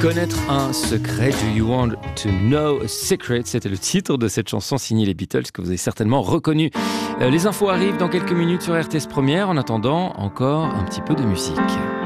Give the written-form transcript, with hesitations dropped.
Connaître un secret, Do You Want to Know a Secret? C'était le titre de cette chanson signée les Beatles que vous avez certainement reconnu. Les infos arrivent dans quelques minutes sur RTS Première. En attendant, encore un petit peu de musique.